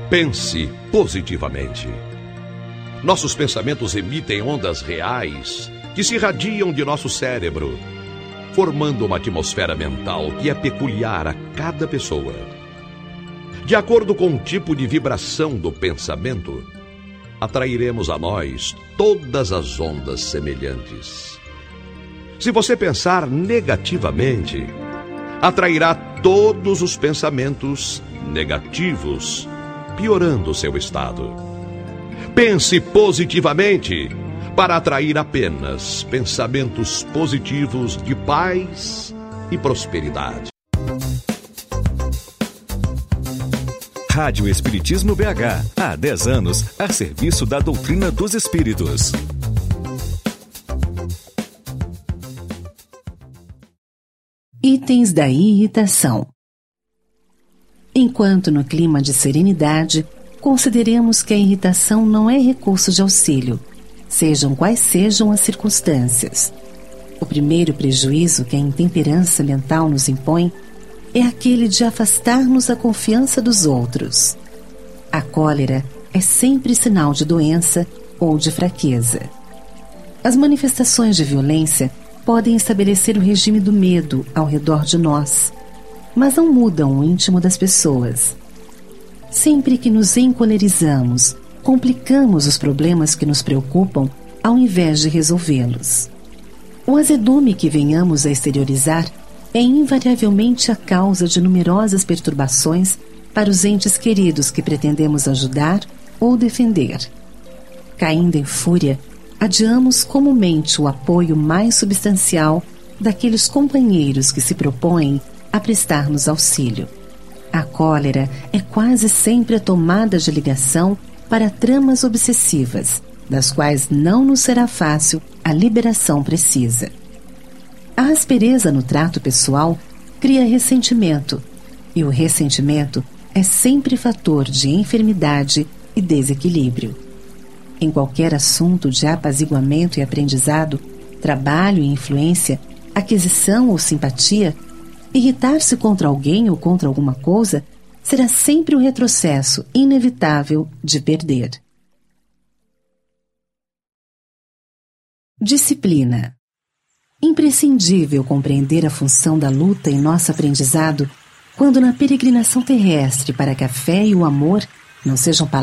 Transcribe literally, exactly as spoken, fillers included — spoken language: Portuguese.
Pense positivamente. Nossos pensamentos emitem ondas reais que se irradiam de nosso cérebro, formando uma atmosfera mental que é peculiar a cada pessoa. De acordo com o tipo de vibração do pensamento, atrairemos a nós todas as ondas semelhantes. Se você pensar negativamente, atrairá todos os pensamentos negativos, piorando seu estado. Pense positivamente para atrair apenas pensamentos positivos de paz e prosperidade. Rádio Espiritismo B H, há dez anos, a serviço da doutrina dos espíritos. Itens da irritação. Enquanto no clima de serenidade, consideremos que a irritação não é recurso de auxílio, sejam quais sejam as circunstâncias. O primeiro prejuízo que a intemperança mental nos impõe é aquele de afastar-nos a confiança dos outros. A cólera é sempre sinal de doença ou de fraqueza. As manifestações de violência podem estabelecer o regime do medo ao redor de nós, mas não mudam o íntimo das pessoas. Sempre que nos encolerizamos, complicamos os problemas que nos preocupam ao invés de resolvê-los. O azedume que venhamos a exteriorizar é invariavelmente a causa de numerosas perturbações para os entes queridos que pretendemos ajudar ou defender. Caindo em fúria, adiamos comumente o apoio mais substancial daqueles companheiros que se propõem a prestar-nos auxílio. A cólera é quase sempre a tomada de ligação para tramas obsessivas, das quais não nos será fácil a liberação precisa. A aspereza no trato pessoal cria ressentimento, e o ressentimento é sempre fator de enfermidade e desequilíbrio. Em qualquer assunto de apaziguamento e aprendizado, trabalho e influência, aquisição ou simpatia, irritar-se contra alguém ou contra alguma coisa será sempre o retrocesso inevitável de perder. Disciplina. Imprescindível compreender a função da luta em nosso aprendizado quando na peregrinação terrestre para que a fé e o amor não sejam palavras